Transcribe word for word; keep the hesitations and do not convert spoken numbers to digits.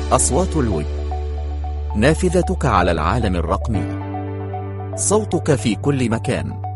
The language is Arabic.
أصوات الويب، نافذتك على العالم الرقمي، صوتك في كل مكان.